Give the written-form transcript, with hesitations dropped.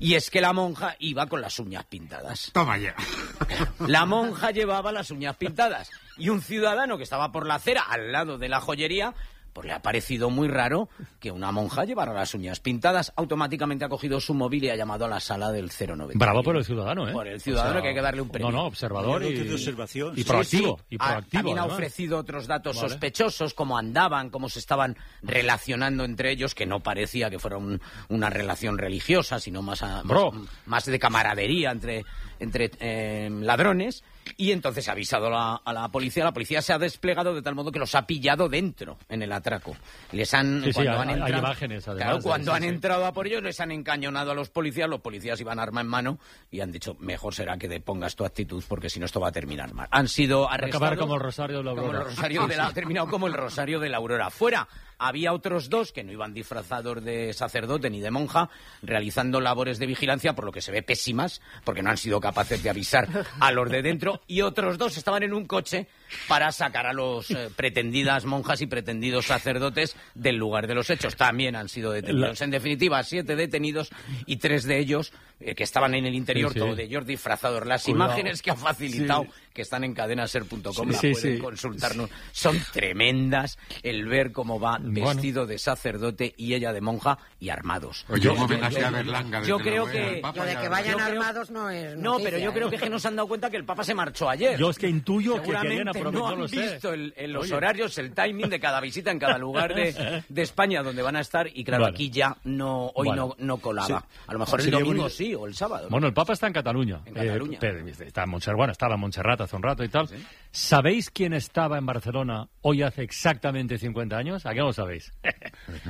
Y es que la monja iba con las uñas pintadas. Toma ya. La monja llevaba las uñas pintadas. Y un ciudadano que estaba por la acera, al lado de la joyería, pues le ha parecido muy raro que una monja llevara las uñas pintadas. Automáticamente ha cogido su móvil y ha llamado a la sala del 090. Bravo por el ciudadano, ¿eh? Por el ciudadano, que hay que darle un premio. No, observador y proactivo. Y proactivo, también ha además. ofrecido otros datos sospechosos, cómo andaban, cómo se estaban relacionando entre ellos, que no parecía que fuera una relación religiosa, sino más de camaradería entre ladrones. Y entonces ha avisado a la policía. La policía se ha desplegado de tal modo que los ha pillado dentro, en el atraco. Hay imágenes, además. Claro, cuando han entrado a por ellos, les han encañonado a los policías iban arma en mano y han dicho, mejor será que pongas tu actitud, porque si no esto va a terminar mal. Han sido arrestados. Acabar como el Rosario de la Aurora. Ha terminado como el Rosario de la Aurora. Fuera había otros dos que no iban disfrazados de sacerdote ni de monja, realizando labores de vigilancia, por lo que se ve pésimas, porque no han sido capaces de avisar a los de dentro, y otros dos estaban en un coche para sacar a los pretendidas monjas y pretendidos sacerdotes del lugar de los hechos. También han sido detenidos. En definitiva, 7 detenidos y 3 de ellos que estaban en el interior, todo de ellos disfrazados. Las imágenes que ha facilitado, que están en cadenaser.com, pueden consultarnos. Son tremendas el ver cómo va vestido de sacerdote y ella de monja y armados. Yo creo que lo de que vayan armados no es noticia, No, pero yo creo que nos han dado cuenta que el Papa se marchó ayer. Yo es que intuyo que querían aprovechar, no han visto los horarios, el timing de cada visita en cada lugar de España donde van a estar, y claro, aquí ya no colaba. Sí. A lo mejor el domingo sí, o el sábado. Bueno, el Papa está en Cataluña. Está en Montserrat, estaba en Montserrat hace un rato y tal. ¿Sí? ¿Sabéis quién estaba en Barcelona hoy hace exactamente 50 años? ¿A qué no lo sabéis?